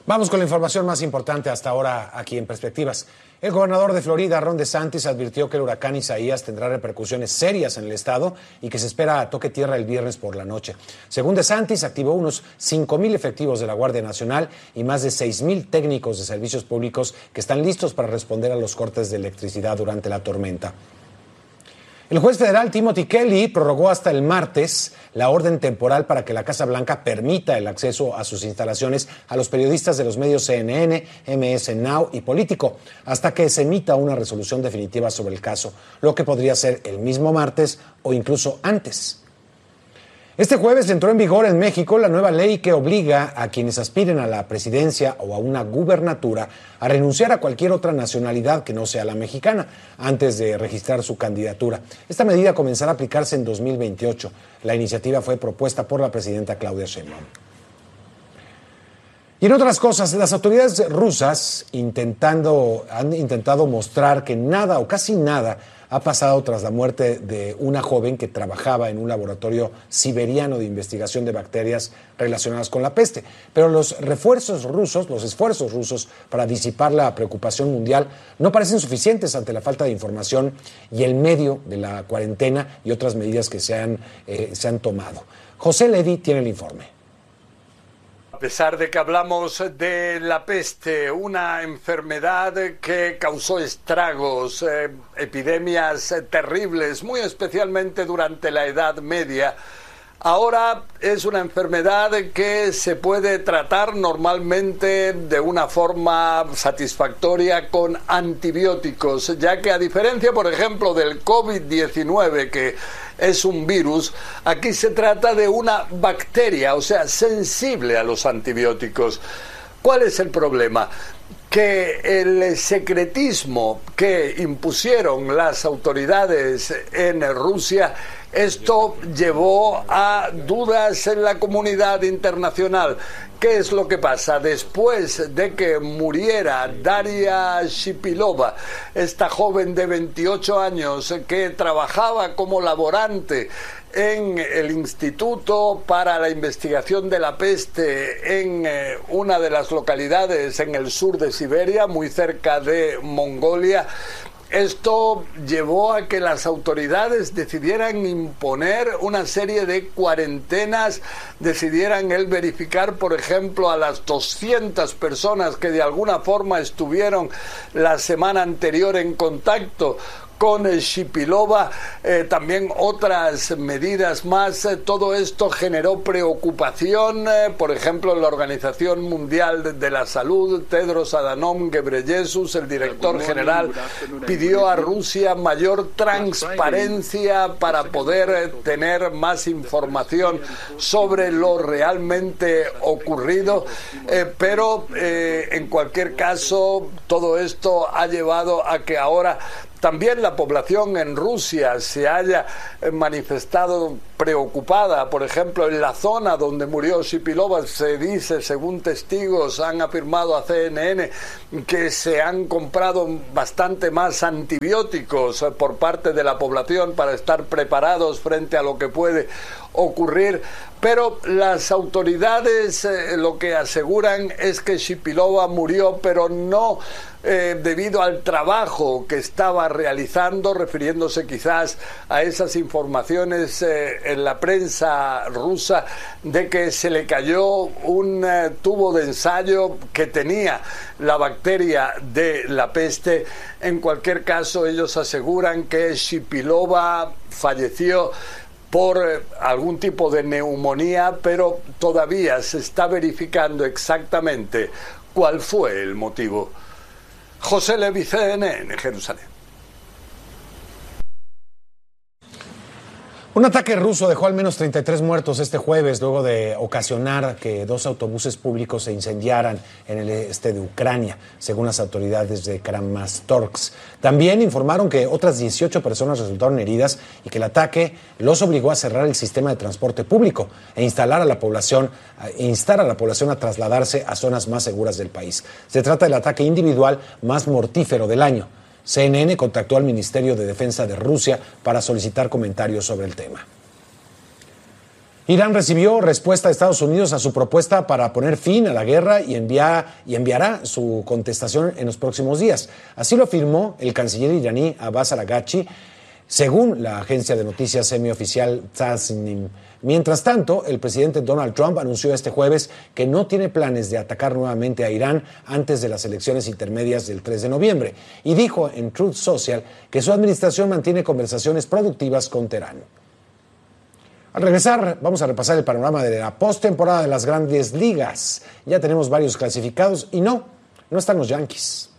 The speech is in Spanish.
Vamos con la información más importante hasta ahora aquí en Perspectivas. El gobernador de Florida, Ron DeSantis, advirtió que el huracán Isaías tendrá repercusiones serias en el estado y que se espera toque tierra el viernes por la noche. Según DeSantis, activó unos 5,000 efectivos de la Guardia Nacional y más de 6,000 técnicos de servicios públicos que están listos para responder a los cortes de electricidad durante la tormenta. El juez federal Timothy Kelly prorrogó hasta el martes la orden temporal para que la Casa Blanca permita el acceso a sus instalaciones a los periodistas de los medios CNN, MS Now y Político, hasta que se emita una resolución definitiva sobre el caso, lo que podría ser el mismo martes o incluso antes. Este jueves entró en vigor en México la nueva ley que obliga a quienes aspiren a la presidencia o a una gubernatura a renunciar a cualquier otra nacionalidad que no sea la mexicana antes de registrar su candidatura. Esta medida comenzará a aplicarse en 2028. La iniciativa fue propuesta por la presidenta Claudia Sheinbaum. Y en otras cosas, las autoridades rusas han intentado mostrar que nada o casi nada ha pasado tras la muerte de una joven que trabajaba en un laboratorio siberiano de investigación de bacterias relacionadas con la peste. Pero los esfuerzos rusos para disipar la preocupación mundial no parecen suficientes ante la falta de información y el medio de la cuarentena y otras medidas que se han tomado. José Levy tiene el informe. A pesar de que hablamos de la peste, una enfermedad que causó estragos, epidemias terribles, muy especialmente durante la Edad Media, ahora es una enfermedad que se puede tratar normalmente de una forma satisfactoria con antibióticos, ya que a diferencia, por ejemplo, del COVID-19, que es un virus, aquí se trata de una bacteria, o sea, sensible a los antibióticos. ¿Cuál es el problema? Que el secretismo que impusieron las autoridades en Rusia, esto llevó a dudas en la comunidad internacional. ¿Qué es lo que pasa? Después de que muriera Daria Shipilova, esta joven de 28 años que trabajaba como laborante en el Instituto para la Investigación de la Peste en una de las localidades en el sur de Siberia, muy cerca de Mongolia, esto llevó a que las autoridades decidieran imponer una serie de cuarentenas, decidieran verificar, por ejemplo, a las 200 personas que de alguna forma estuvieron la semana anterior en contacto con Shipilova, también otras medidas más. Todo esto generó preocupación. Por ejemplo, la Organización Mundial de la Salud, Tedros Adhanom Ghebreyesus, el director general, pidió a Rusia mayor transparencia para poder tener más información sobre lo realmente ocurrido, pero en cualquier caso todo esto ha llevado a que ahora también la población en Rusia se haya manifestado preocupada. Por ejemplo, en la zona donde murió Shipilova se dice, según testigos han afirmado a CNN, que se han comprado bastante más antibióticos por parte de la población para estar preparados frente a lo que puede ocurrir. Pero las autoridades lo que aseguran es que Shipilova murió, pero no debido al trabajo que estaba realizando, refiriéndose quizás a esas informaciones en la prensa rusa de que se le cayó un tubo de ensayo que tenía la bacteria de la peste. En cualquier caso, ellos aseguran que Shipilova falleció por algún tipo de neumonía, pero todavía se está verificando exactamente cuál fue el motivo. José Levy, CNN, Jerusalén. Un ataque ruso dejó al menos 33 muertos este jueves luego de ocasionar que 2 autobuses públicos se incendiaran en el este de Ucrania, según las autoridades de Kramatorsk. También informaron que otras 18 personas resultaron heridas y que el ataque los obligó a cerrar el sistema de transporte público e instar a la población a trasladarse a zonas más seguras del país. Se trata del ataque individual más mortífero del año. CNN contactó al Ministerio de Defensa de Rusia para solicitar comentarios sobre el tema. Irán recibió respuesta de Estados Unidos a su propuesta para poner fin a la guerra y enviará su contestación en los próximos días. Así lo afirmó el canciller iraní Abbas Araghchi, según la agencia de noticias semioficial Tasnim. Mientras tanto, el presidente Donald Trump anunció este jueves que no tiene planes de atacar nuevamente a Irán antes de las elecciones intermedias del 3 de noviembre y dijo en Truth Social que su administración mantiene conversaciones productivas con Teherán. Al regresar, vamos a repasar el panorama de la postemporada de las Grandes Ligas. Ya tenemos varios clasificados y no están los Yankees.